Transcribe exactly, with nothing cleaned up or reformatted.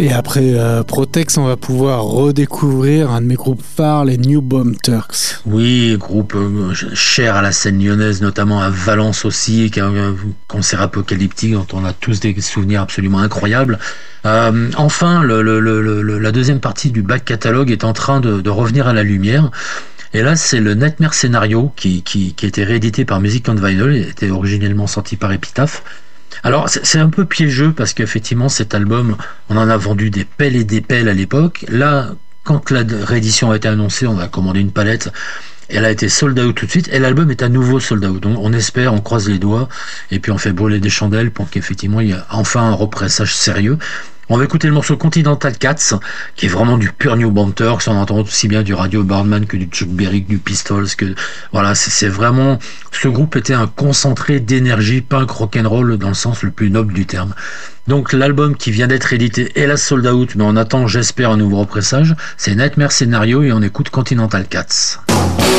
Et après euh, Protex, on va pouvoir redécouvrir un de mes groupes phares, les New Bomb Turks. Oui, groupe euh, cher à la scène lyonnaise, notamment à Valence aussi, qui a un concert apocalyptique dont on a tous des souvenirs absolument incroyables. Euh, enfin, le, le, le, le, la deuxième partie du back catalogue est en train de, de revenir à la lumière. Et là, c'est le Nightmare Scenario qui, qui, qui a été réédité par Music on Vinyl, il était originellement sorti par Epitaph. Alors, c'est un peu piégeux parce qu'effectivement, cet album, on en a vendu des pelles et des pelles à l'époque. Là, quand la réédition a été annoncée, on a commandé une palette. Elle a été sold out tout de suite et l'album est à nouveau sold out. Donc, on espère, on croise les doigts et puis on fait brûler des chandelles pour qu'effectivement, il y ait enfin un repressage sérieux. On va écouter le morceau Continental Cats, qui est vraiment du pur New Bomb Turks. On entend aussi bien du Radio Birdman que du Chuck Berry, que du Pistols, que voilà, c'est vraiment, ce groupe était un concentré d'énergie punk rock'n'roll dans le sens le plus noble du terme. Donc l'album qui vient d'être édité est la sold out, mais on attend, j'espère, un nouveau repressage. C'est Nightmare Scenario et on écoute Continental Cats.